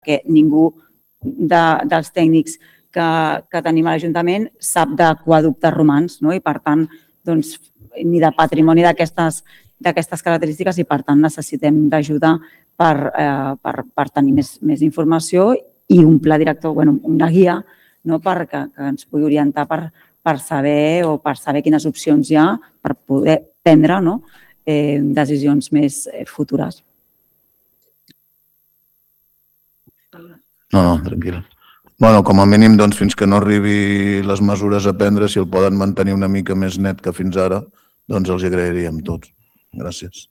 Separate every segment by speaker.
Speaker 1: que ningú dels tècnics que tenim a l'Ajuntament sap d'aqüeductes romans i, per tant, ni de patrimoni d'aquestes característiques i, per tant, necessitem d'ajuda per tenir més informació i un pla director, una guia que ens pugui orientar per saber quines opcions hi ha per poder prendre decisions més futures.
Speaker 2: No, tranquil. Com a mínim, fins que no arribi les mesures a prendre, si el poden mantenir una mica més net que fins ara, els agrairíem tots. Gràcies.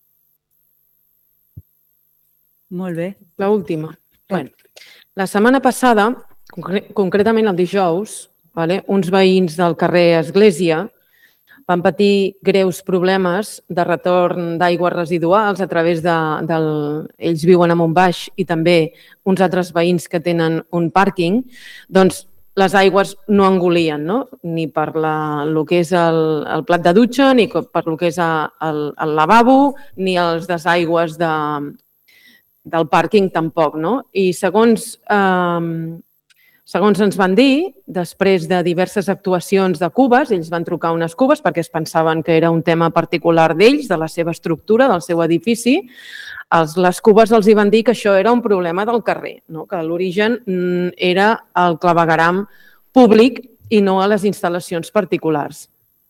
Speaker 1: Molt bé.
Speaker 3: L'última. La setmana passada, concretament el dijous, uns veïns del carrer Església van patir greus problemes de retorn d'aigües residuals a través ells viuen a Montbaix i també uns altres veïns que tenen un pàrquing, les aigües no engolien, ni per el que és el plat de dutxa, ni per el que és el lavabo, ni els desaigües del pàrquing tampoc. I segons ens van dir, després de diverses actuacions de cubes, ells van trucar unes cubes perquè es pensaven que era un tema particular d'ells, de la seva estructura, del seu edifici. Les cubes els van dir que això era un problema del carrer, que l'origen era el clavegueram públic i no a les instal·lacions particulars.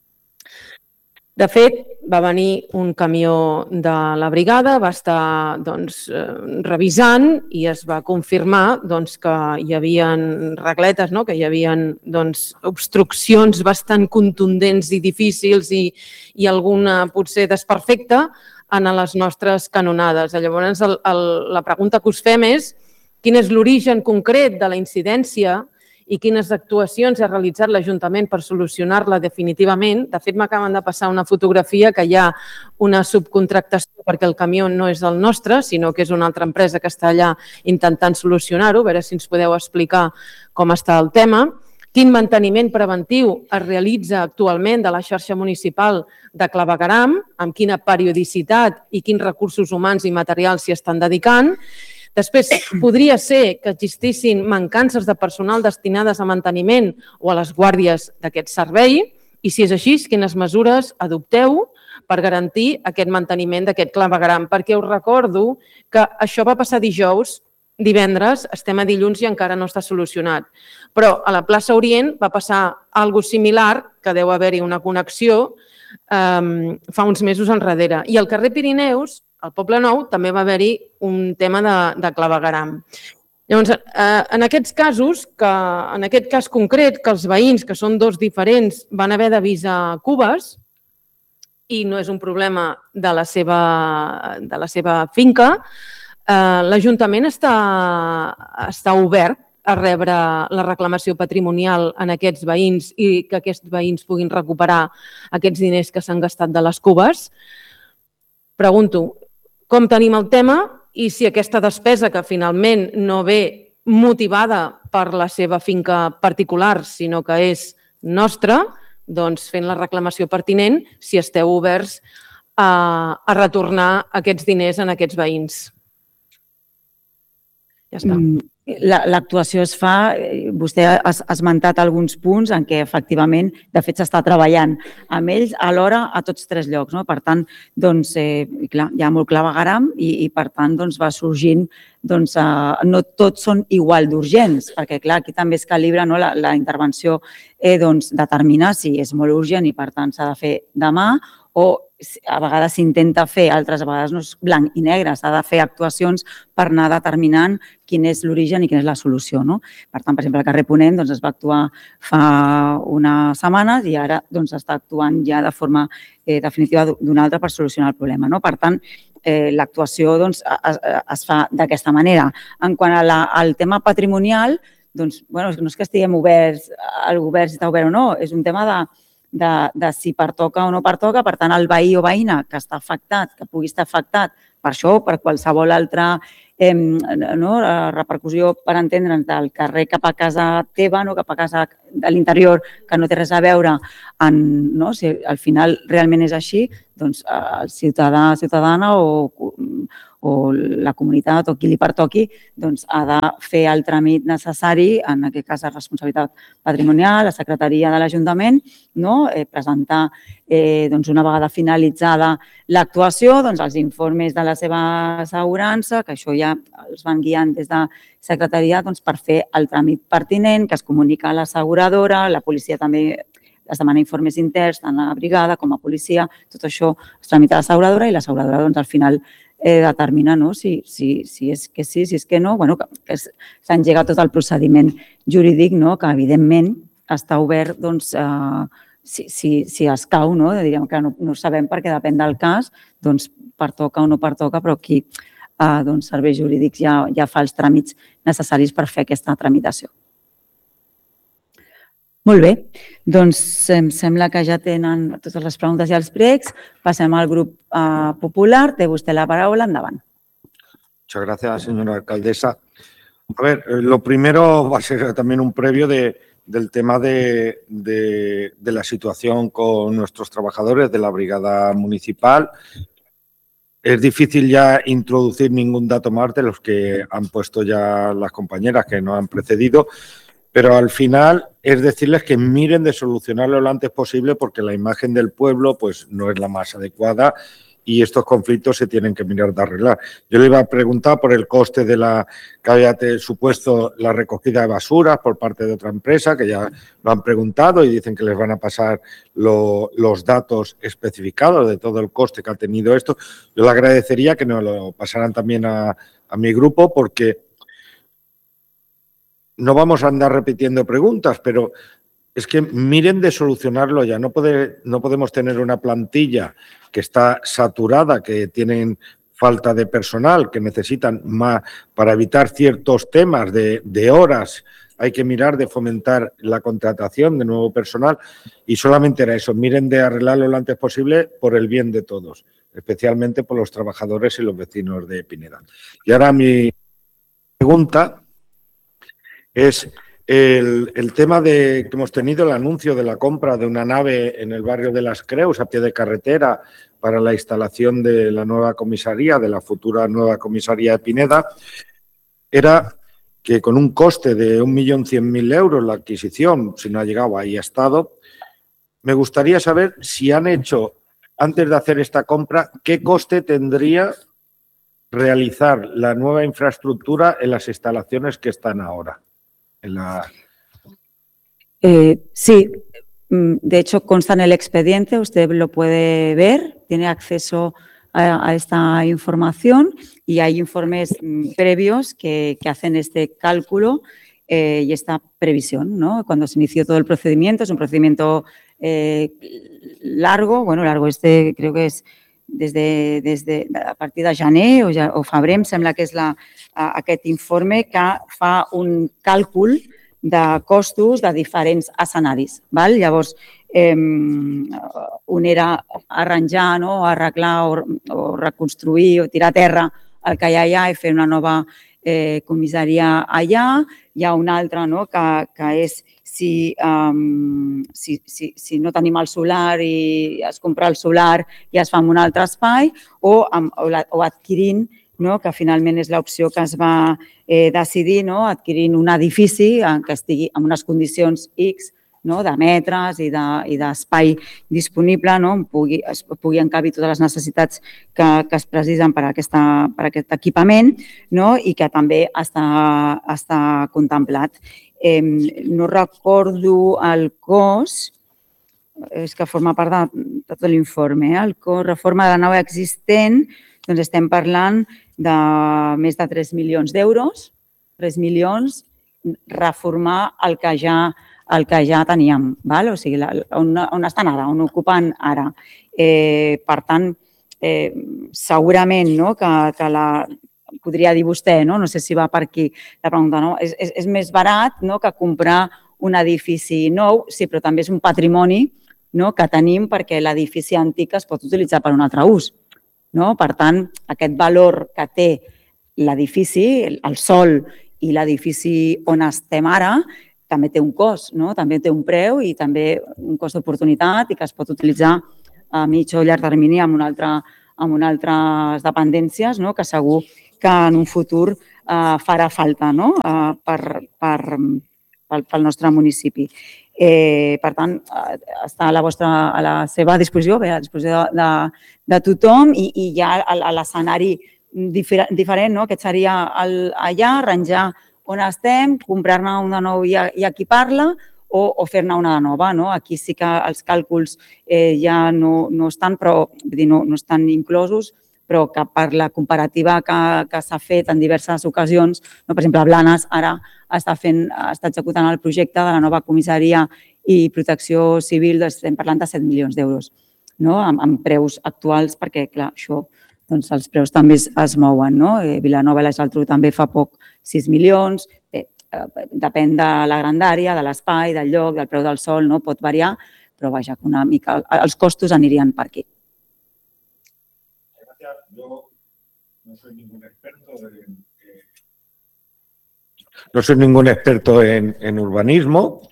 Speaker 3: De fet, va venir un camió de la brigada, va estar revisant i es va confirmar que hi havia regletes, que hi havia obstruccions bastant contundents i difícils i alguna potser desperfecta en les nostres canonades. Llavors, la pregunta que us fem és quin és l'origen concret de la incidència i quines actuacions ha realitzat l'Ajuntament per solucionar-la definitivament. De fet, m'acaben de passar una fotografia que hi ha una subcontractació perquè el camió no és el nostre, sinó que és una altra empresa que està allà intentant solucionar-ho. A veure si ens podeu explicar com està el tema. Quin manteniment preventiu es realitza actualment de la xarxa municipal de clavegueram, amb quina periodicitat i quins recursos humans i materials s'hi estan dedicant. Després, podria ser que existissin mancances de personal destinades a manteniment o a les guàrdies d'aquest servei i, si és així, quines mesures adopteu per garantir aquest manteniment d'aquest clavegueram. Perquè us recordo que això va passar dijous, divendres, estem a dilluns i encara no està solucionat. Però a la plaça Orient va passar alguna cosa similar, que deu haver-hi una connexió, fa uns mesos enrere. I al carrer Pirineus, al Poble Nou, també va haver-hi un tema de clavegueram. Llavors, en aquests casos, en aquest cas concret, que els veïns, que són dos diferents, van haver d'avisar cubes i no és un problema de la seva finca, l'Ajuntament està obert a rebre la reclamació patrimonial en aquests veïns i que aquests veïns puguin recuperar aquests diners que s'han gastat de les cubes. Pregunto, com tenim el tema i si aquesta despesa, que finalment no ve motivada per la seva finca particular, sinó que és nostra, doncs fent la reclamació pertinent, si esteu oberts a retornar aquests diners a aquests veïns. Ja està.
Speaker 1: L'actuació es fa, vostè ha esmentat alguns punts en què efectivament, de fet, s'està treballant amb ells alhora a tots tres llocs. Per tant, hi ha molt clavegueram i per tant va sorgint, no tots són igual d'urgents, perquè aquí també es calibra la intervenció, determinar si és molt urgent i per tant s'ha de fer demà o a vegades s'intenta fer, altres vegades no és blanc i negre, s'ha de fer actuacions per anar determinant quin és l'origen i quina és la solució. Per tant, per exemple, al carrer Ponent es va actuar fa unes setmanes i ara s'està actuant ja de forma definitiva d'una altra per solucionar el problema. Per tant, l'actuació es fa d'aquesta manera. En quant al tema patrimonial, no és que estiguem oberts, el govern si està obert o no, és un tema de si pertoca o no pertoca. Per tant, el veí o veïna que està afectat, que pugui estar afectat per això, per qualsevol altra repercussió, per entendre'ns, del carrer cap a casa teva, cap a casa de l'interior, que no té res a veure, si al final realment és així, doncs el ciutadà, ciutadana o o la comunitat o qui li pertoqui doncs, ha de fer el tràmit necessari, en aquest cas la responsabilitat patrimonial, la secretaria de l'Ajuntament, presentar doncs, una vegada finalitzada l'actuació, doncs, els informes de la seva assegurança, que això ja els van guiant des de secretaria doncs, per fer el tràmit pertinent, que es comunica a l'asseguradora, la policia també es demana informes interns, tant a la brigada com a policia, tot això es tramita a l'asseguradora i l'asseguradora doncs, al final determina si és que sí, si és que no, que s'engega tot el procediment jurídic, que evidentment està obert doncs, si escau, diríem que no sabem perquè depèn del cas, doncs pertoca o no pertoca, però aquí serveis jurídics ja fa els tràmits necessaris per fer aquesta tramitació. Molt bé, doncs em sembla que ja tenen totes les preguntes i els pregs. Passem al grup popular. Té vostè la paraula. Endavant.
Speaker 4: Muchas gracias, señora alcaldesa. A ver, lo primero va a ser también un previo del tema de la situación con nuestros trabajadores de la brigada municipal. Es difícil ya introducir ningún dato más de los que han puesto ya las compañeras que nos han precedido. Pero al final es decirles que miren de solucionarlo lo antes posible porque la imagen del pueblo pues no es la más adecuada y estos conflictos se tienen que mirar de arreglar. Yo le iba a preguntar por el coste de que había supuesto la recogida de basuras por parte de otra empresa, que ya lo han preguntado y dicen que les van a pasar los datos especificados de todo el coste que ha tenido esto. Yo le agradecería que nos lo pasaran también a mi grupo porque no vamos a andar repitiendo preguntas, pero es que miren de solucionarlo ya. No podemos tener una plantilla que está saturada, que tienen falta de personal, que necesitan más para evitar ciertos temas de horas. Hay que mirar de fomentar la contratación de nuevo personal y solamente era eso. Miren de arreglarlo lo antes posible por el bien de todos, especialmente por los trabajadores y los vecinos de Pineda. Y ahora mi pregunta es el tema que hemos tenido, el anuncio de la compra de una nave en el barrio de Las Creus, a pie de carretera, para la instalación de la nueva comisaría, de la futura nueva comisaría de Pineda. Era que con un coste de 1.100.000 euros la adquisición, si no ha llegado, ahí ha estado. Me gustaría saber si han hecho, antes de hacer esta compra, qué coste tendría realizar la nueva infraestructura en las instalaciones que están ahora.
Speaker 1: Sí, de hecho consta en el expediente, usted lo puede ver, tiene acceso a esta información y hay informes previos que hacen este cálculo y esta previsión, ¿no? Cuando se inició todo el procedimiento, es un procedimiento largo, largo creo que es des a partir de gener o febrer, em sembla que és aquest informe que fa un càlcul de costos de diferents escenaris. Llavors, un era arranjar, arreglar o reconstruir o tirar a terra el que hi ha allà i fer una nova comissaria allà. Hi ha un altre que és si no tenim el solar i es compra el solar i es fa en un altre espai o adquirint, que finalment és l'opció que es va decidir, adquirint un edifici que estigui en unes condicions X de metres i d'espai disponible, es pugui encabir totes les necessitats que es precisen per a aquest equipament i que també està contemplat. No recordo el cost, és que forma part de tot l'informe. El cost reforma de la nau existent, doncs estem parlant de més de 3 milions d'euros, 3 milions, reformar el que ja teníem, o sigui, on estan ara, on ocupen ara. Per tant, segurament que podria dir vostè, no sé si va per aquí la pregunta, és més barat que comprar un edifici nou, sí, però també és un patrimoni que tenim perquè l'edifici antic es pot utilitzar per un altre ús. Per tant, aquest valor que té l'edifici, el sòl i l'edifici on estem ara, també té un cost, també té un preu i també un cost d'oportunitat i que es pot utilitzar a mig o llarg termini en un amb unes altres dependències, no? Que segur que en un futur farà falta, no? Pel nostre municipi. Per tant, està a la seva disposició, a disposició de tothom, i hi ha l'escenari diferent, no? Aquest seria allà, arranjar on estem, comprar-ne una de nou i equipar-la, o fer-ne una de nova. Aquí sí que els càlculs ja no estan, però no estan inclosos, però que per la comparativa que s'ha fet en diverses ocasions, per exemple, Blanes ara està executant el projecte de la nova comissaria i protecció civil, estem parlant de 7 milions d'euros, amb preus actuals, perquè, clar, això, els preus també es mouen. Vilanova i la Geltrú també fa poc 6 milions, depèn de la grandària, de l'espai, del lloc, del preu del sòl, pot variar, però vaja, que una mica els costos anirien per aquí.
Speaker 4: Yo no soy ningún experto en urbanismo,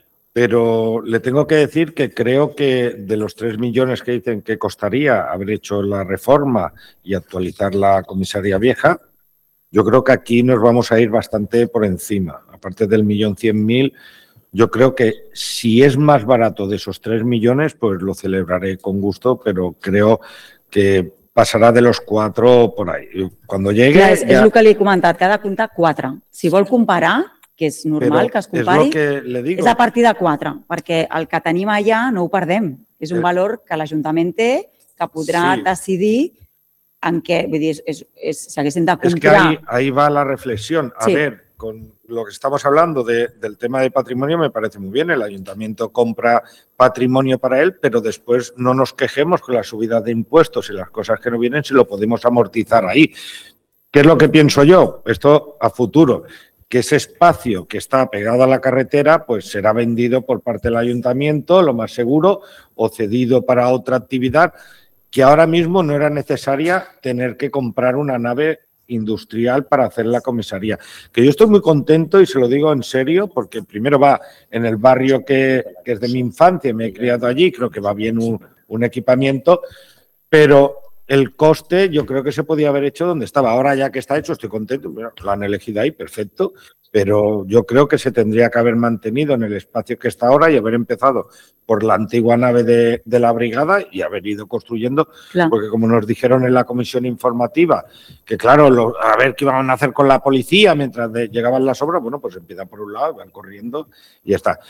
Speaker 4: pero le tengo que decir que creo que de los 3 millones que dicen que costaría haber hecho la reforma y actualizar la comisaría vieja, yo creo que aquí nos vamos a ir bastante por encima. Aparte del 1.100.000, yo creo que si es más barato de esos 3 millones, pues lo celebraré con gusto, pero creo que passarà de los 4 por ahí. Cuando llegue...
Speaker 1: Clar, és el que li he comentat, que ha de comptar 4. Si vol comparar, que és normal que es compari, és a partir de 4, perquè el que tenim allà no ho perdem. És un valor que l'Ajuntament té, que podrà decidir en què, vull dir, si haguéssim de comprar...
Speaker 4: Es que ahí va la reflexión. A ver, con lo que estamos hablando del tema de patrimonio me parece muy bien. El ayuntamiento compra patrimonio para él, pero después no nos quejemos con la subida de impuestos y las cosas que no vienen si lo podemos amortizar ahí. ¿Qué es lo que pienso yo? Esto a futuro. Que ese espacio que está pegado a la carretera pues será vendido por parte del ayuntamiento, lo más seguro, o cedido para otra actividad, que ahora mismo no era necesaria tener que comprar una nave industrial para hacer la comisaría. Que yo estoy muy contento y se lo digo en serio, porque primero va en el barrio que es de mi infancia, me he criado allí, creo que va bien un equipamiento, pero el coste yo creo que se podía haber hecho donde estaba. Ahora ya que está hecho estoy contento, lo han elegido ahí, perfecto, pero yo creo que se tendría que haber mantenido en el espacio que está ahora y haber empezado por la antigua nave de la brigada y haber ido construyendo, porque como nos dijeron en la comisión informativa, que claro, a ver qué iban a hacer con la policía mientras llegaban las obras, bueno, pues empiezan por un lado, van corriendo y ya está.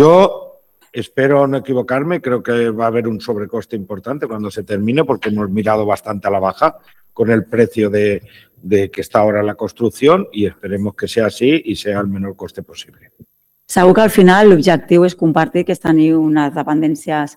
Speaker 4: Yo espero no equivocarme, creo que va a haber un sobrecoste importante cuando se termine, porque hemos mirado bastante a la baja con el precio de que està ahora la construcción y esperemos que sea así y sea el menor coste posible.
Speaker 1: Segur que al final l'objectiu és compartir que és tenir unes dependències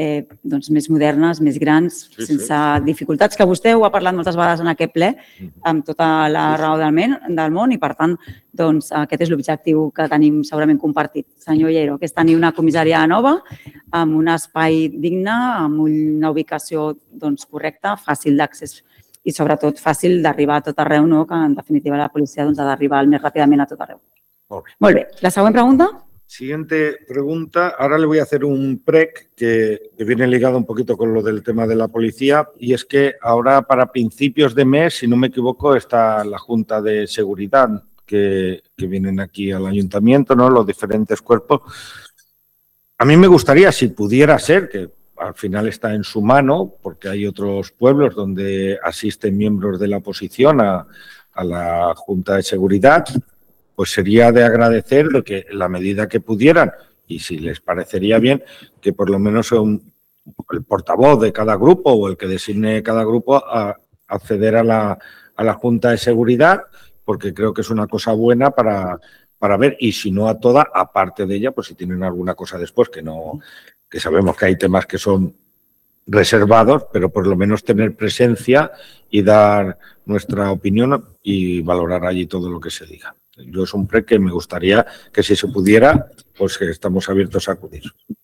Speaker 1: més modernes, més grans, sense dificultats, que vostè ho ha parlat moltes vegades en aquest ple, amb tota la raó del món, i per tant aquest és l'objectiu que tenim segurament compartit. Senyor Llero, que és tenir una comissaria nova, amb un espai digne, amb una ubicació correcta, fàcil d'accés i sobretot fàcil d'arribar a tot arreu, que en definitiva la policia ha d'arribar el més ràpidament a tot arreu. Molt bé. La següent pregunta?
Speaker 4: Siguiente pregunta. Ahora le voy a hacer un prec que viene ligado un poquito con lo del tema de la policía, y es que ahora para principios de mes, si no me equivoco, está la Junta de Seguridad que vienen aquí al ayuntamiento, los diferentes cuerpos. A mí me gustaría, si pudiera ser, que al final está en su mano, porque hay otros pueblos donde asisten miembros de la oposición a la Junta de Seguridad, pues sería de agradecer de que en la medida que pudieran, y si les parecería bien, que por lo menos el portavoz de cada grupo o el que designe cada grupo a acceder a la Junta de Seguridad, porque creo que es una cosa buena para ver, y si no a toda, aparte de ella, pues si tienen alguna cosa después que sabemos que hay temas que son reservados, pero por lo menos tener presencia y dar nuestra opinión y valorar allí todo lo que se diga. Yo es un pre que me gustaría que si se pudiera, pues que estamos abiertos a acudir.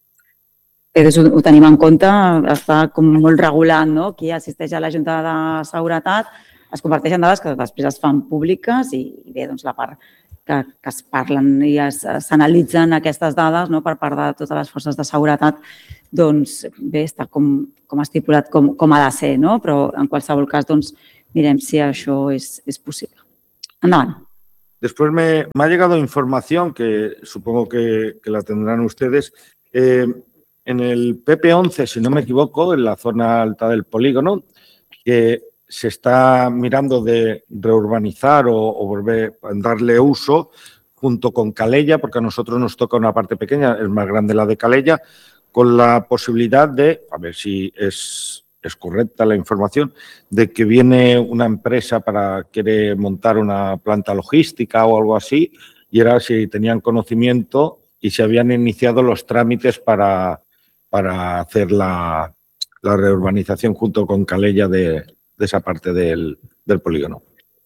Speaker 1: Ho tenim en compte, està com molt regulat, qui assisteix a la Junta de Seguretat, es comparteixen dades que després es fan públiques i bé, la part que es parlen i s'analitzen aquestes dades per part de totes les forces de seguretat, doncs bé, està com estipulat com ha de ser, no? Però en qualsevol cas, doncs, mirem si això és possible. Endavant.
Speaker 4: Después me ha llegado información que supongo que la tendrán ustedes. En el PP11, si no me equivoco, en la zona alta del polígono, que se está mirando de reurbanizar o volver a darle uso junto con Calella, porque a nosotros nos toca una parte pequeña, es más grande la de Calella, con la posibilidad de, a ver si es correcta la información, de que viene una empresa quiere montar una planta logística o algo así, y era si tenían conocimiento y se habían iniciado los trámites para hacer la reurbanización junto con Calella de esa parte del polígono.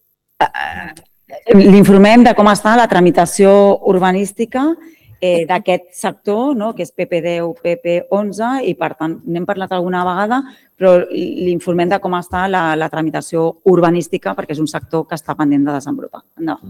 Speaker 1: L'informem de com està la tramitació urbanística d'aquest sector, que és PP10, PP11, i per tant n'hem parlat alguna vegada, però l'informem de com està la tramitació urbanística perquè és un sector que està pendent de desenvolupar. Endavant.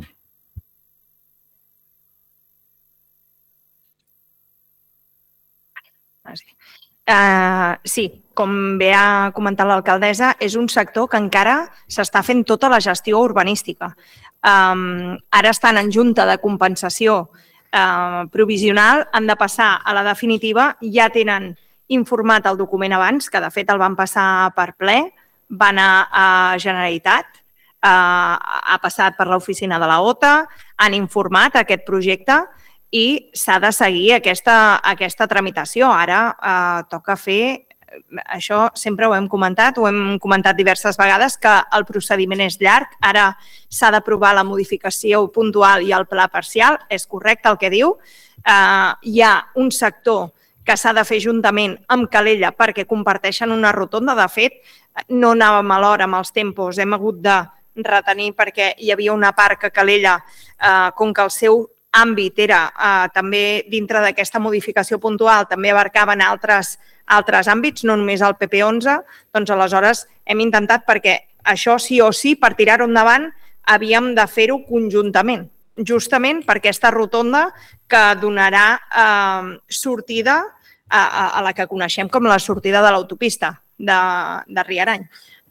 Speaker 5: Sí, com bé ha comentat l'alcaldessa, és un sector que encara s'està fent tota la gestió urbanística. Ara estan en junta de compensació provisional, han de passar a la definitiva, ja tenen informat el document abans, que de fet el van passar per ple, va anar a Generalitat, ha passat per l'oficina de la OTA, han informat aquest projecte i s'ha de seguir aquesta tramitació. Ara toca fer, això sempre ho hem comentat diverses vegades, que el procediment és llarg. Ara s'ha d'aprovar la modificació puntual i el pla parcial, és correcte el que diu. Hi ha un sector que s'ha de fer juntament amb Calella perquè comparteixen una rotonda. De fet, no anàvem a l'hora amb els tempos, hem hagut de retenir perquè hi havia una part que Calella, com que el seu àmbit era també dintre d'aquesta modificació puntual, també abarcaven altres àmbits, no només el PP11, doncs aleshores hem intentat, perquè això sí o sí, per tirar-ho endavant, havíem de fer-ho conjuntament, justament per aquesta rotonda que donarà sortida a la que coneixem com la sortida de l'autopista de Riarany.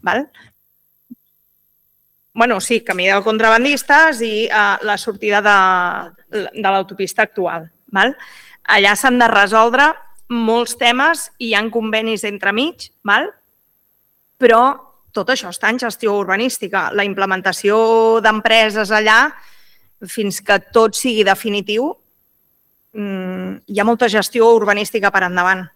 Speaker 5: Bueno, sí, camí de contrabandistes i la sortida de l'autopista actual. Allà s'han de resoldre molts temes i hi ha convenis entremig, però tot això està en gestió urbanística. La implementació d'empreses allà, fins que tot sigui definitiu, hi ha molta gestió urbanística per endavant.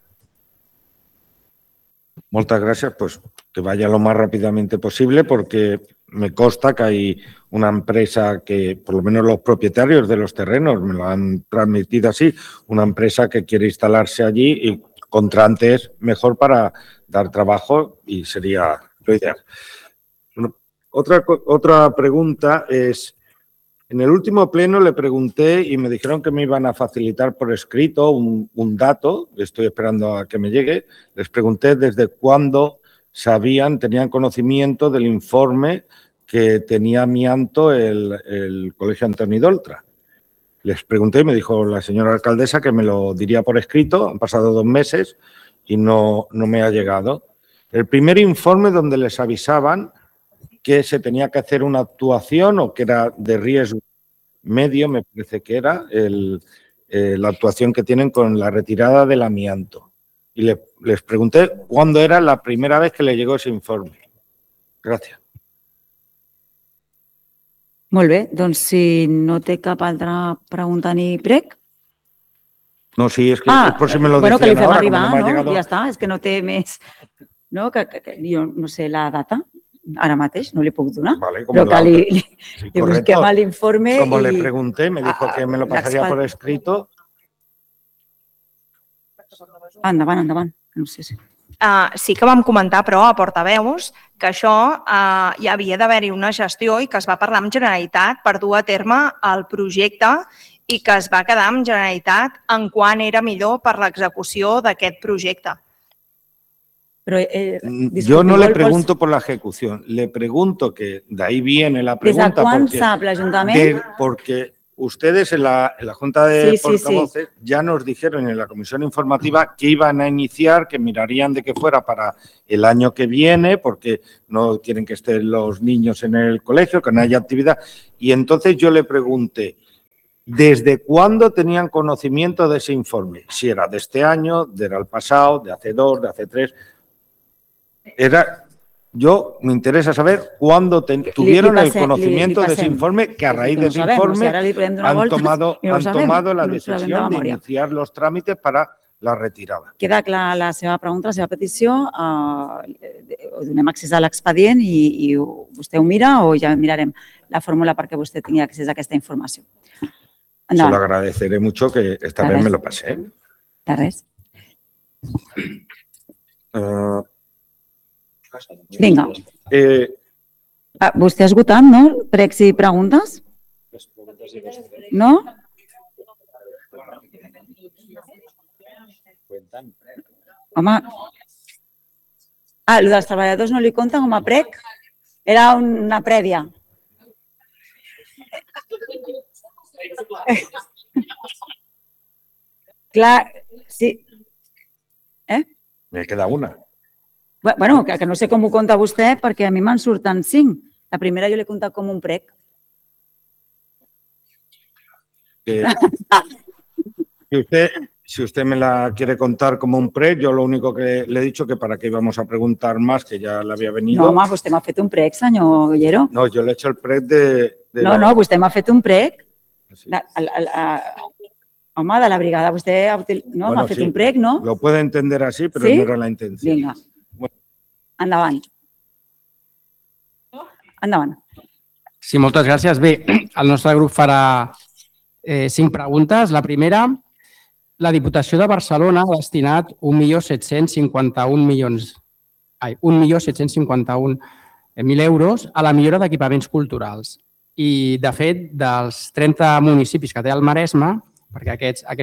Speaker 4: Muchas gracias, pues que vaya lo más rápidamente posible porque me consta que hay una empresa que, por lo menos los propietarios de los terrenos me lo han transmitido así, una empresa que quiere instalarse allí y contra antes mejor para dar trabajo y sería lo ideal. Otra pregunta es, en el último pleno le pregunté y me dijeron que me iban a facilitar por escrito un dato, estoy esperando a que me llegue, les pregunté desde cuándo tenían conocimiento del informe que tenía amianto el Colegio Antoni Doltra. Les pregunté y me dijo la señora alcaldesa que me lo diría por escrito, han pasado 2 meses y no me ha llegado. El primer informe donde les avisaban que se tenía que hacer una actuación o que era de riesgo medio, me parece que era la actuación que tienen con la retirada del amianto. Y les pregunté cuándo era la primera vez que le llegó ese informe. Gracias.
Speaker 1: Molt bé, doncs si no té cap altra pregunta ni prec.
Speaker 4: No, sí, es que por si me lo
Speaker 1: bueno, que li fem
Speaker 4: ahora,
Speaker 1: arribar,
Speaker 4: no
Speaker 1: no? Ja està, és que no té més... No? Jo no sé la data, ara mateix, no li puc donar,
Speaker 4: vale,
Speaker 1: però que li busquem l'informe.
Speaker 4: Como le pregunté, me dijo que me lo pasaría por escrito.
Speaker 1: Endavant, no sé si...
Speaker 5: Sí que vam comentar, però, a portaveus, que això hi havia d'haver-hi una gestió i que es va parlar amb Generalitat per dur a terme el projecte i que es va quedar amb Generalitat en quan era millor per l'execució d'aquest projecte.
Speaker 1: Pero,
Speaker 4: yo no le pregunto por la ejecución, le pregunto que de ahí viene la pregunta.
Speaker 1: ¿Desde cuándo sabe el Ayuntamiento?
Speaker 4: Porque ustedes en la Junta de
Speaker 1: Sí.
Speaker 4: Portavoces ya nos dijeron en la comisión informativa que iban a iniciar, que mirarían de que fuera para el año que viene, porque no quieren que estén los niños en el colegio, que no haya actividad. Y entonces yo le pregunté, ¿desde cuándo tenían conocimiento de ese informe? Si era de este año, era el pasado, de hace 2, de hace 3. Me interesa saber cuándo tuvieron el conocimiento de ese informe, que a raíz de ese informe han tomado la decisión de iniciar los tràmits para la retirada.
Speaker 1: Queda clara la seva pregunta, la seva petició. Donem accés a l'expedient i vostè ho mira o ja mirarem la fórmula perquè vostè tingui accés a aquesta informació.
Speaker 4: Se lo agradeceré mucho, que esta vez me lo pasé.
Speaker 1: De res. Vinga. Vostè ha esgotat, no? Pregs i preguntes? No? Home. El dels treballadors no li compta com a prec? Era una prèvia. Clar, sí.
Speaker 4: Me queda una.
Speaker 1: Bueno, que no sé com ho compta vostè, perquè a mi me'n surten 5. La primera jo l'he comptat com un prec.
Speaker 4: Si usted me la quiere contar como un prec, yo lo único que le he dicho que para qué íbamos a preguntar más, que ya le había venido.
Speaker 1: No, home, vostè m'ha fet un prec, senyor Ollero.
Speaker 4: No, yo le he hecho el prec de
Speaker 1: No, vostè m'ha fet un prec. Home, de la brigada, vostè m'ha fet un prec, no?
Speaker 4: Lo puede entender así, pero no era la intención.
Speaker 1: Vinga. Endavant. Endavant.
Speaker 6: Sí, moltes gràcies. Bé, el nostre grup farà 5 preguntes. La primera, la Diputació de Barcelona ha destinat 1.751.000 euros a la millora d'equipaments culturals. I, de fet, dels 30 municipis que té el Maresme, perquè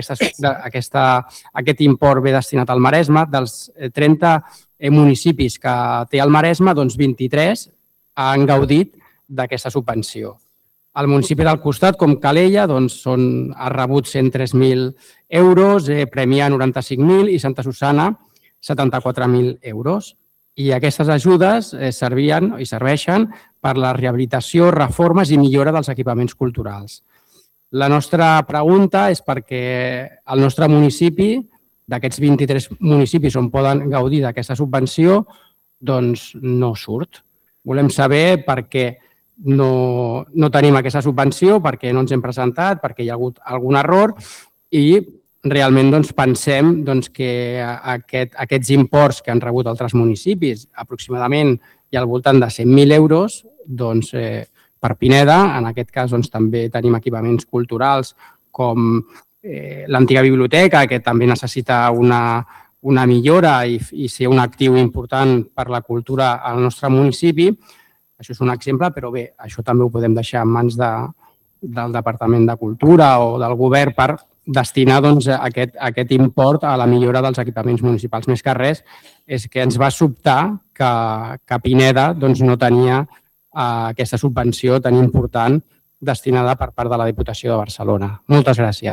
Speaker 6: aquest import ve destinat al Maresme, dels 30 municipis que té el Maresme, doncs 23 han gaudit d'aquesta subvenció. El municipi del costat, com Calella, ha rebut 103.000 euros, Premià 95.000 i Santa Susanna 74.000 euros. I aquestes ajudes serveixen per la rehabilitació, reformes i millora dels equipaments culturals. La nostra pregunta és perquè el nostre municipi, d'aquests 23 municipis on poden gaudir d'aquesta subvenció, doncs no surt. Volem saber per què no tenim aquesta subvenció, per què no ens hem presentat, perquè hi ha hagut algun error i realment pensem que aquests imports que han rebut altres municipis, aproximadament i al voltant de 100.000 euros, per Pineda, en aquest cas també tenim equipaments culturals com l'antiga biblioteca, que també necessita una millora i ser un actiu important per la cultura al nostre municipi. Això és un exemple, però bé, això també ho podem deixar en mans del Departament de Cultura o del Govern per destinar aquest import a la millora dels equipaments municipals. Més que res, és que ens va sobtar que Pineda no tenia aquesta subvenció tan important destinada per part de la Diputació de Barcelona. Moltes gràcies.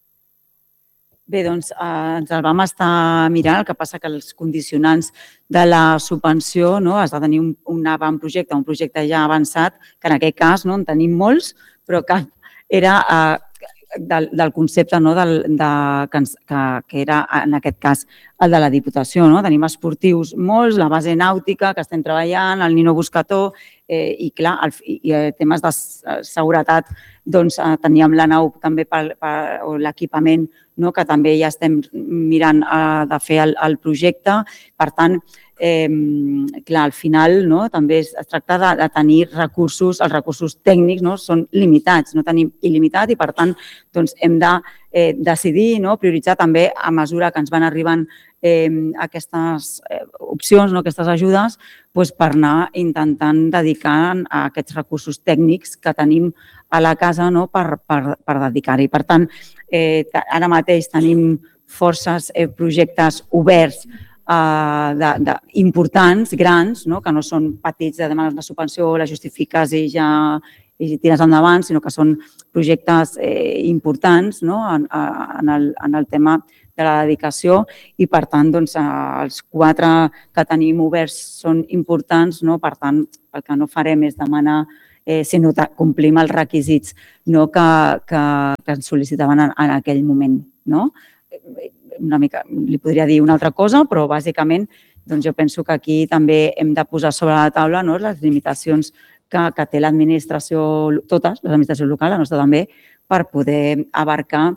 Speaker 1: Bé, doncs ens el vam estar mirant, el que passa que els condicionants de la subvenció has de tenir un avantprojecte, un projecte ja avançat, que en aquest cas en tenim molts, però que era del concepte que era en aquest cas el de la Diputació. Tenim esportius molts, la base nàutica que estem treballant, el Nino Buscató i, clar, temes de seguretat, teníem la nau també o l'equipament que també ja estem mirant de fer el projecte. Per tant, clar, al final també es tracta de tenir recursos, els recursos tècnics són limitats, no tenim il·limitat i per tant hem de decidir, prioritzar també a mesura que ens van arribant aquestes opcions, aquestes ajudes, per anar intentant dedicar a aquests recursos tècnics que tenim a la casa per dedicar-hi. Per tant, ara mateix tenim forces projectes oberts importants, grans, que no són petits, de demanes una subvenció, la justifiques i ja i tires endavant, sinó que són projectes importants, no? En el tema de la dedicació i, per tant, doncs, els 4 que tenim oberts són importants, no? Per tant, el que no farem és demanar si no complim els requisits que ens sol·licitaven en aquell moment. Una mica, li podria dir una altra cosa, però bàsicament jo penso que aquí també hem de posar sobre la taula les limitacions que té l'administració, totes les administracions locals, la nostra també, per poder abarcar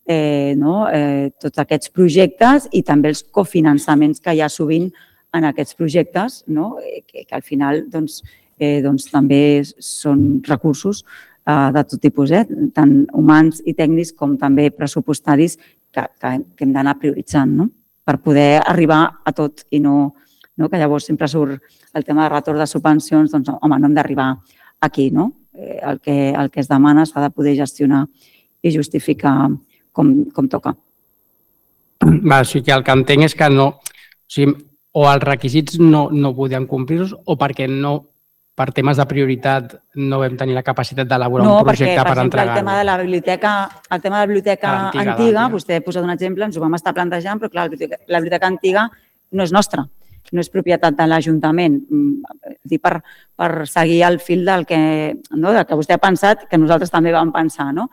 Speaker 1: tots aquests projectes i també els cofinançaments que hi ha sovint en aquests projectes, que al final també són recursos de tot tipus, tant humans i tècnics com també pressupostaris que hem d'anar prioritzant per poder arribar a tot i no que llavors sempre surt el tema de retorn de subvencions, doncs home, no hem d'arribar aquí, no? El que es demana s'ha de poder gestionar i justificar com toca.
Speaker 6: O sigui que el que entenc és que no, o els requisits no podien complir-los o perquè per temes de prioritat no vam tenir la capacitat d'elaborar un projecte per entregar-lo.
Speaker 1: No, perquè, per exemple, el tema de la biblioteca antiga, vostè ha posat un exemple, ens ho vam estar plantejant, però clar, la biblioteca antiga no és nostra, no és propietat de l'Ajuntament. Per seguir el fil del que vostè ha pensat, que nosaltres també vam pensar, no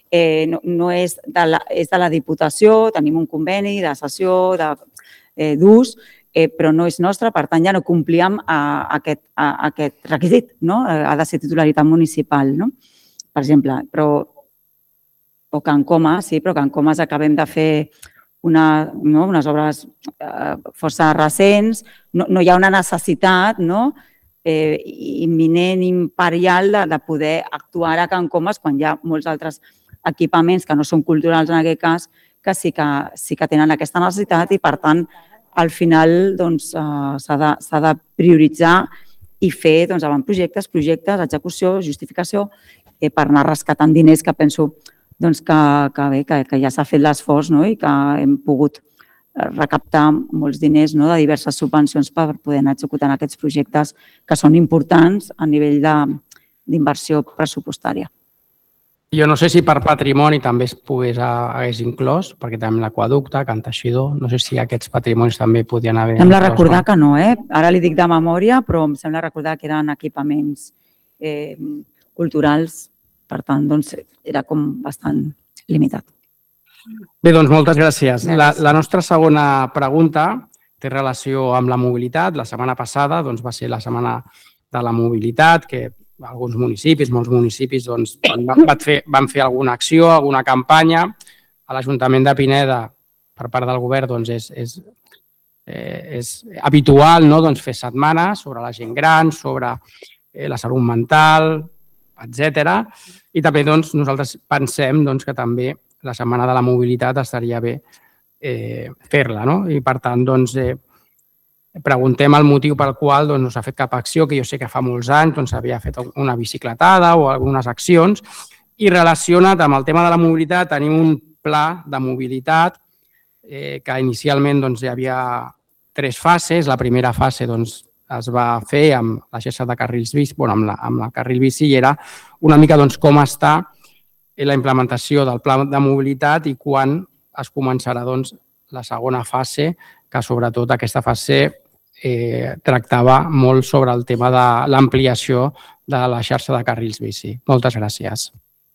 Speaker 1: és de la Diputació, tenim un conveni de cessió, d'ús, però no és nostre, per tant ja no complíem aquest requisit, ha de ser titularitat municipal, per exemple. O Can Comas, sí, però Can Comas acabem de fer unes obres força recents, no hi ha una necessitat imminent, imperial de poder actuar a Can Comas quan hi ha molts altres equipaments que no són culturals en aquest cas, que sí que tenen aquesta necessitat i, per tant, al final s'ha de prioritzar i fer avantprojectes, execució, justificació, per anar rescatant diners que penso que ja s'ha fet l'esforç i que hem pogut recaptar molts diners de diverses subvencions per poder anar executant aquests projectes que són importants a nivell d'inversió pressupostària.
Speaker 6: Jo no sé si per patrimoni també es hagués inclòs, perquè tenim l'Aqüeducte, Can Teixidor, no sé si aquests patrimonis també podien haver...
Speaker 1: Sembla recordar que no, ara li dic de memòria, però em sembla recordar que eren equipaments culturals, per tant, era com bastant limitat.
Speaker 6: Bé, doncs moltes gràcies. La nostra segona pregunta té relació amb la mobilitat. La setmana passada va ser la setmana de la mobilitat, que alguns municipis, molts municipis, van fer alguna acció, alguna campanya. A l'Ajuntament de Pineda, per part del govern, és habitual fer setmanes sobre la gent gran, sobre la salut mental, etc. I també nosaltres pensem que també la setmana de la mobilitat estaria bé fer-la. I per tant, preguntem el motiu pel qual no s'ha fet cap acció, que jo sé que fa molts anys s'havia fet una bicicletada o algunes accions, i relacionat amb el tema de la mobilitat tenim un pla de mobilitat que inicialment hi havia 3 fases. La primera fase es va fer amb la xarxa de carrils bici, amb el carril bici, i era una mica com està la implementació del pla de mobilitat i quan es començarà la segona fase, que sobretot aquesta fase tractava molt sobre el tema de l'ampliació de la xarxa de carrils bici. Moltes gràcies.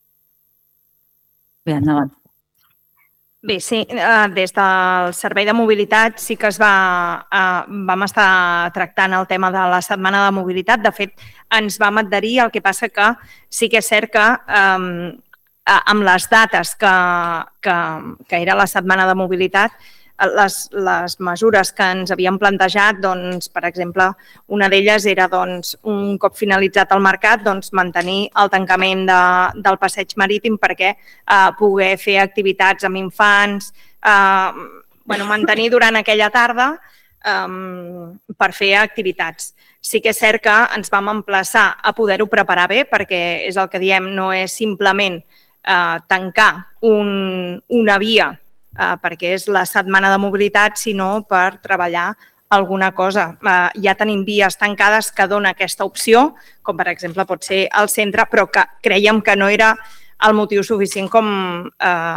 Speaker 1: Bé, endavant.
Speaker 5: Bé, sí, des del Servei de Mobilitat sí que vam estar tractant el tema de la setmana de mobilitat. De fet, ens vam adherir, el que passa que sí que és cert que amb les dates que era la setmana de mobilitat, les mesures que ens havíem plantejat, per exemple, una d'elles era, un cop finalitzat el mercat, mantenir el tancament del passeig marítim perquè poder fer activitats amb infants, mantenir durant aquella tarda per fer activitats. Sí que és cert que ens vam emplaçar a poder-ho preparar bé, perquè és el que diem, no és simplement tancar una via perquè és la setmana de mobilitat, sinó per treballar alguna cosa. Ja tenim vies tancades que dona aquesta opció, com per exemple pot ser el centre, però que creiem que no era el motiu suficient com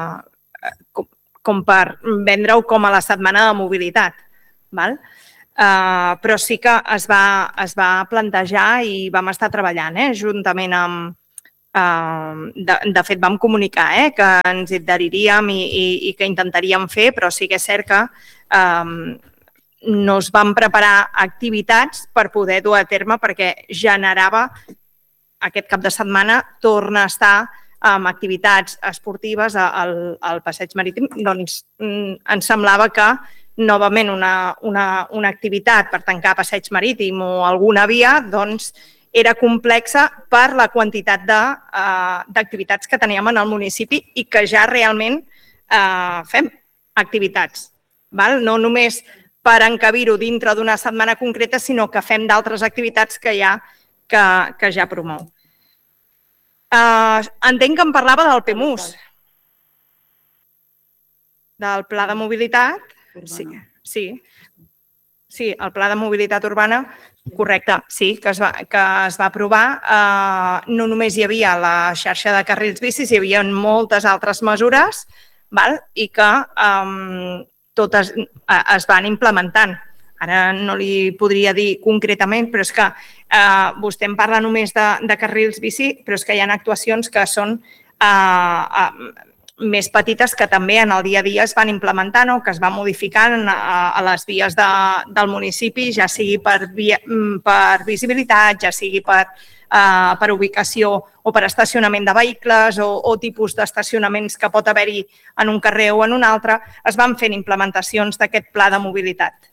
Speaker 5: per vendre-ho com a la setmana de mobilitat. Però sí que es va plantejar i vam estar treballant juntament amb... De fet, vam comunicar que ens hi adheriríem i que intentaríem fer, però sí que és cert que no es van preparar activitats per poder dur a terme perquè generava aquest cap de setmana torna a estar amb activitats esportives al passeig marítim. Doncs ens semblava que novament una activitat per tancar passeig marítim o alguna via doncs era complexa per la quantitat d'activitats que teníem en el municipi i que ja realment fem activitats. No només per encabir-ho dintre d'una setmana concreta, sinó que fem d'altres activitats que ja promou. Entenc que em parlava del PEMUS, del Pla de Mobilitat. Sí, el Pla de Mobilitat Urbana, correcte, sí, que es va aprovar. No només hi havia la xarxa de carrils bicis, hi havia moltes altres mesures i que totes es van implementant. Ara no li podria dir concretament, però és que vostè em parla només de carrils bici, però és que hi ha actuacions que són més petites que també en el dia a dia es van implementant o que es van modificant a les vies del municipi, ja sigui per visibilitat, ja sigui per ubicació o per estacionament de vehicles o tipus d'estacionaments que pot haver-hi en un carrer o en un altre, es van fent implementacions d'aquest pla de mobilitat.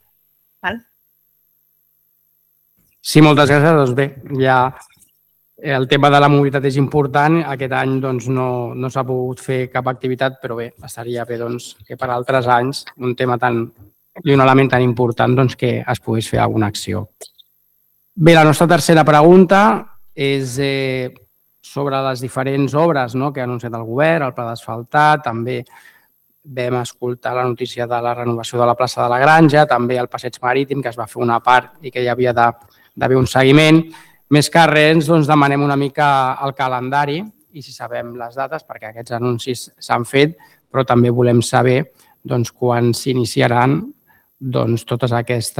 Speaker 6: Sí, moltes gràcies. Doncs bé, ja el tema de la mobilitat és important. Aquest any no s'ha pogut fer cap activitat, però bé, estaria bé que per altres anys un tema i un element tan important que es pogués fer alguna acció. Bé, la nostra tercera pregunta és sobre les diferents obres que ha anunciat el govern, el pla d'asfaltat, també vam escoltar la notícia de la renovació de la plaça de la Granja, també el passeig marítim, que es va fer una part i que hi havia d'haver un seguiment. Més que res, demanem una mica el calendari i si sabem les dates, perquè aquests anuncis s'han fet, però també volem saber quan s'iniciaran totes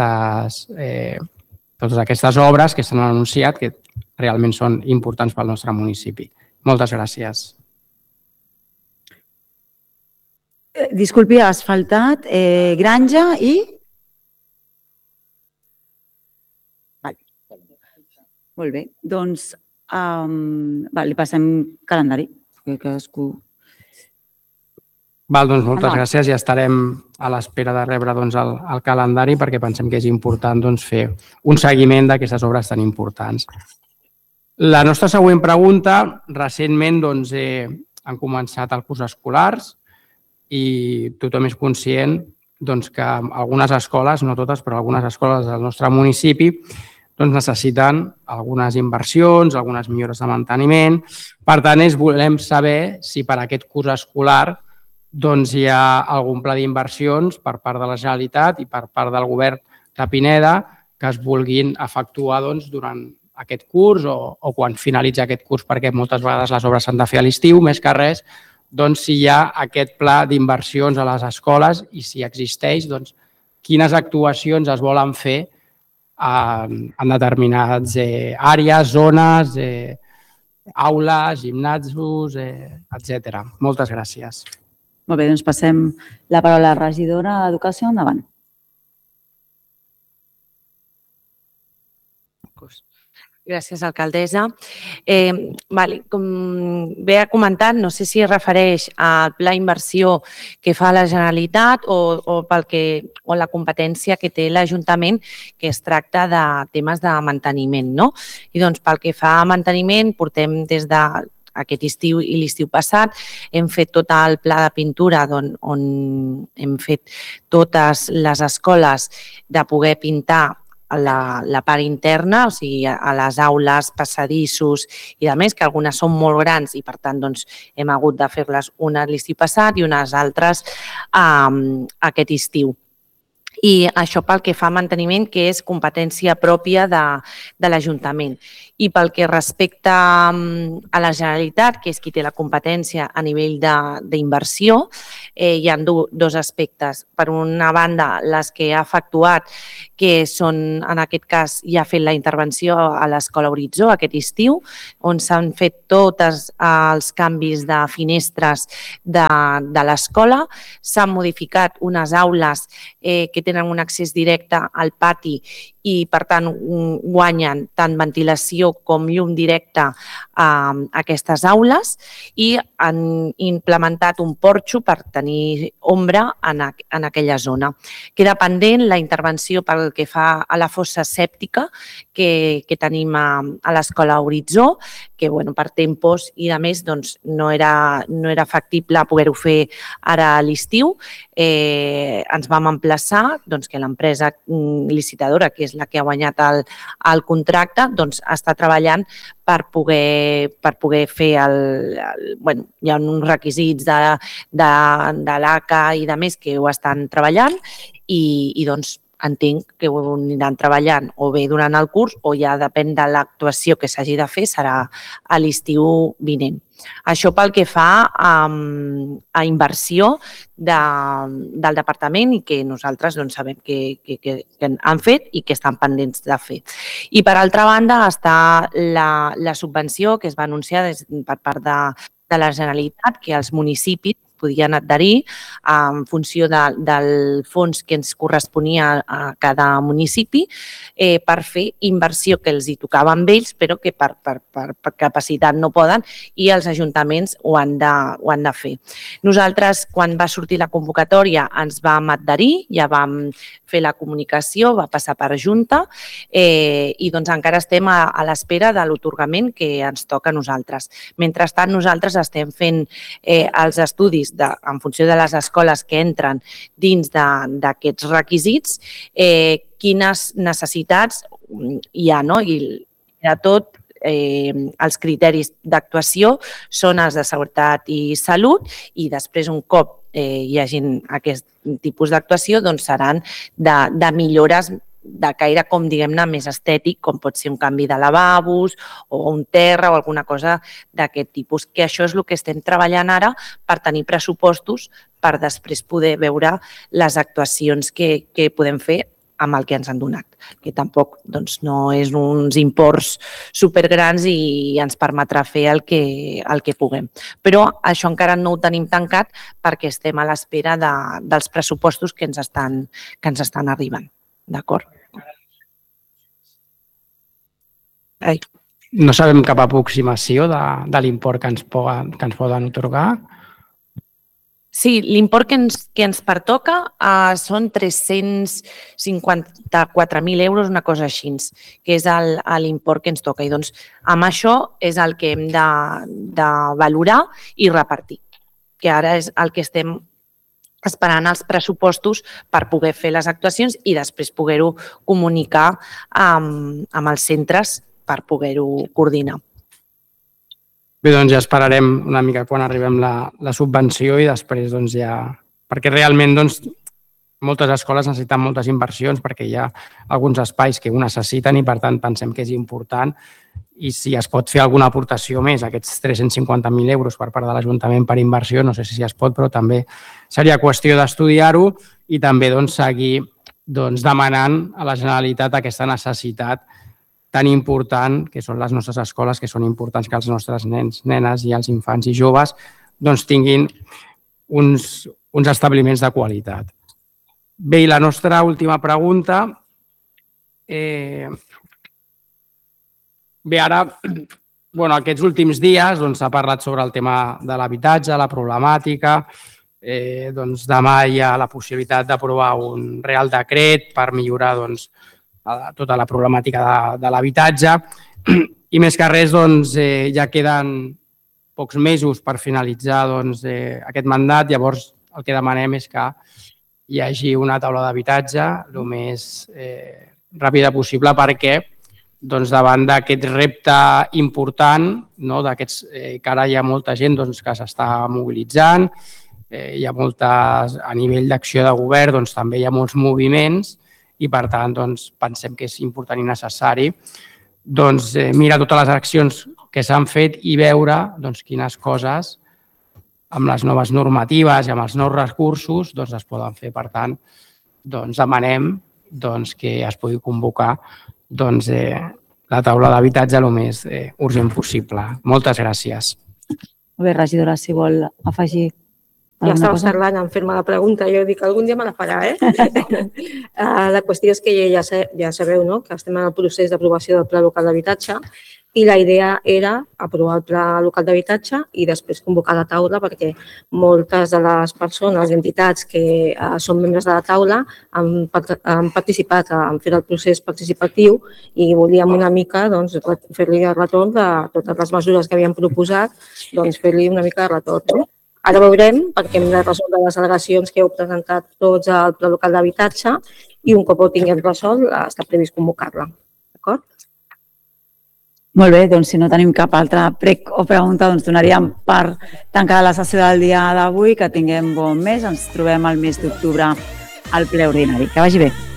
Speaker 6: aquestes obres que s'han anunciat, que realment són importants pel nostre municipi. Moltes gràcies.
Speaker 1: Disculpi, asfaltat, Granja i... Molt bé, doncs li passem calendari.
Speaker 6: Doncs moltes gràcies i estarem a l'espera de rebre el calendari perquè pensem que és important fer un seguiment d'aquestes obres tan importants. La nostra següent pregunta, recentment han començat el curs escolars i tothom és conscient que algunes escoles, no totes, però algunes escoles del nostre municipi necessiten algunes inversions, algunes millores de manteniment. Per tant, volem saber si per aquest curs escolar hi ha algun pla d'inversions per part de la Generalitat i per part del govern de Pineda que es vulguin efectuar durant aquest curs o quan finalitzi aquest curs, perquè moltes vegades les obres s'han de fer a l'estiu, més que res, si hi ha aquest pla d'inversions a les escoles i si existeix, quines actuacions es volen fer en determinades àrees, zones, aules, gimnasos, etc. Moltes gràcies.
Speaker 1: Molt bé, doncs passem la paraula a la regidora d'Educació. Endavant.
Speaker 7: Gràcies, alcaldessa. Com bé ha comentat, no sé si es refereix al pla d'inversió que fa la Generalitat o la competència que té l'Ajuntament, que es tracta de temes de manteniment. I pel que fa a manteniment, portem des d'aquest estiu i l'estiu passat, hem fet tot el pla de pintura on hem fet totes les escoles de poder pintar la part interna, o sigui, a les aules, passadissos i a més, que algunes són molt grans i per tant hem hagut de fer-les unes l'estiu passat i unes altres aquest estiu. I això pel que fa a manteniment, que és competència pròpia de l'Ajuntament. I pel que respecta a la Generalitat, que és qui té la competència a nivell d'inversió, hi ha dos aspectes. Per una banda, les que ha efectuat, que són, en aquest cas, ja ha fet la intervenció a l'Escola Horitzó aquest estiu, on s'han fet tots els canvis de finestres de l'escola, s'han modificat unes aules que tenen un accés directe al pati i, per tant, guanyen tant ventilació com llum directe a aquestes aules i han implementat un porxo per tenir ombra en aquella zona. Queda pendent la intervenció pel que fa a la fossa sèptica que tenim a l'Escola Horitzó, que per tempos i a més no era factible poder-ho fer ara a l'estiu. Ens vam emplaçar que l'empresa licitadora, que és la que ha guanyat el contracte, està treballant per poder fer hi ha uns requisits de l'ACA i de més que ho estan treballant i entenc que ho aniran treballant o bé durant el curs o ja depèn de l'actuació que s'hagi de fer, serà a l'estiu vinent. Això pel que fa a inversió del departament i que nosaltres sabem que han fet i que estan pendents de fer. I per altra banda està la subvenció que es va anunciar per part de la Generalitat que els municipis podien adherir en funció del fons que ens corresponia a cada municipi per fer inversió que els hi tocava amb ells, però que per capacitat no poden i els ajuntaments ho han de fer. Nosaltres, quan va sortir la convocatòria, ens vam adherir, ja vam fer la comunicació, va passar per Junta i encara estem a l'espera de l'atorgament que ens toca a nosaltres. Mentrestant, nosaltres estem fent els estudis en funció de les escoles que entren dins d'aquests requisits, quines necessitats hi ha, no? I de tot, els criteris d'actuació són els de seguretat i salut i després, un cop hi hagi aquest tipus d'actuació, seran de millores de caire, com diguem-ne, més estètic, com pot ser un canvi de lavabos o un terra o alguna cosa d'aquest tipus. Que això és el que estem treballant ara per tenir pressupostos per després poder veure les actuacions que podem fer amb el que ens han donat, que tampoc no és uns imports supergrans i ens permetrà fer el que puguem. Però això encara no ho tenim tancat perquè estem a l'espera dels pressupostos que ens estan arribant. D'acord?
Speaker 6: No sabem cap aproximació de l'import que ens poden atorgar?
Speaker 7: Sí, l'import que ens pertoca són 354.000 euros, una cosa així, que és l'import que ens toca. I amb això és el que hem de valorar i repartir, que ara és el que estem esperant els pressupostos per poder fer les actuacions i després poder-ho comunicar amb els centres per poder-ho coordinar.
Speaker 6: Bé, ja esperarem una mica quan arribem la subvenció i després ja... Perquè realment moltes escoles necessiten moltes inversions perquè hi ha alguns espais que ho necessiten i per tant pensem que és important i si es pot fer alguna aportació més, aquests 350.000 euros per part de l'Ajuntament per inversió, no sé si es pot, però també seria qüestió d'estudiar-ho i també seguir demanant a la Generalitat aquesta necessitat tan important que són les nostres escoles, que són importants que els nostres nens, nenes i els infants i joves tinguin uns establiments de qualitat. Bé, i la nostra última pregunta... Bé, ara, aquests últims dies s'ha parlat sobre el tema de l'habitatge, la problemàtica. Demà hi ha la possibilitat d'aprovar un Real Decret per millorar tota la problemàtica de l'habitatge i més que res ja queden pocs mesos per finalitzar aquest mandat. Llavors el que demanem és que hi hagi una taula d'habitatge el més ràpida possible perquè davant d'aquest repte important, que ara hi ha molta gent que s'està mobilitzant hi ha moltes, a nivell d'acció de govern, doncs també hi ha molts moviments i per tant doncs, pensem que és important i necessari doncs, mirar totes les accions que s'han fet i veure doncs, quines coses amb les noves normatives i amb els nous recursos doncs, es poden fer. Per tant, doncs, demanem doncs, que es pugui convocar doncs, la taula d'habitatge el més urgent possible. Moltes gràcies.
Speaker 1: Molt bé, regidora, si vol afegir
Speaker 8: Ja
Speaker 1: alguna
Speaker 8: estava
Speaker 1: cosa.
Speaker 8: parlant en fer-me la pregunta, jo dic, algun dia me la farà, La qüestió és que ja sabeu, no?, que estem en el procés d'aprovació del Pla Local d'Habitatge i la idea era aprovar el Pla Local d'Habitatge i després convocar la taula perquè moltes de les persones i entitats que són membres de la taula han participat en fer el procés participatiu i volíem una mica doncs, fer-li el retorn de totes les mesures que havíem proposat, doncs fer-li una mica de retorn, no? Ara veurem, perquè hem de resoldre les al·legacions que heu presentat tots al Pla Local d'Habitatge i un cop ho tinguem resolt està previst convocar-la. D'acord?
Speaker 1: Molt bé, doncs si no tenim cap altre prec o pregunta, doncs donaríem per tancada la sessió del dia d'avui, que tinguem bon mes, ens trobem el mes d'octubre al ple ordinari. Que vagi bé.